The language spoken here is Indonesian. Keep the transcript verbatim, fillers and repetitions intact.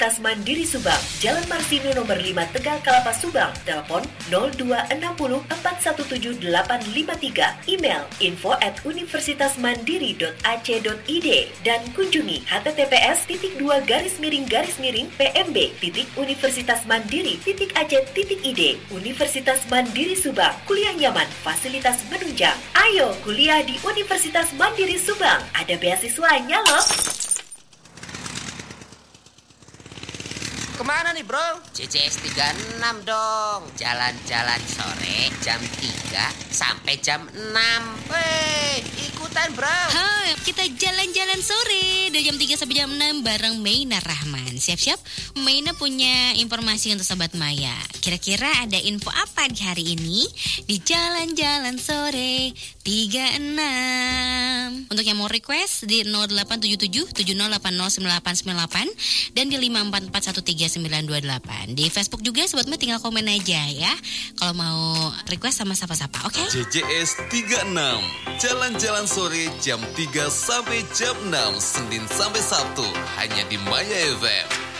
Universitas Mandiri Subang, Jalan Marsino nomor lima Tegal Kelapa Subang. Telepon nol dua enam nol empat satu tujuh delapan lima tiga. Email info at universitasmandiri dot a c dot i d dan kunjungi h t t p s titik dua garis miring garis miring p m b titik universitas mandiri titik a c titik i d. Universitas Mandiri Subang, kuliah nyaman, fasilitas menunjang. Ayo kuliah di Universitas Mandiri Subang, ada beasiswanya loh. Kemana nih bro? C C S tiga enam dong. Jalan-jalan sore jam tiga sampai jam enam. Weh, ikutan bro. Ha, kita jalan-jalan sore dari jam tiga sampai jam enam bareng Meina Rahman. Siap-siap, Meina punya informasi untuk Sobat Maya. Kira-kira ada info apa di hari ini? Di jalan-jalan sore tiga enam. Untuk yang mau request di nol delapan tujuh tujuh tujuh nol delapan nol sembilan delapan sembilan delapan dan di lima empat empat satu tiga sembilan dua delapan. Di Facebook juga Sobat Maya tinggal komen aja ya kalau mau request sama siapa-siapa, oke? Okay? J J S tiga enam, jalan-jalan sore jam tiga sampai jam enam, Senin sampai Sabtu, hanya di Maya F M.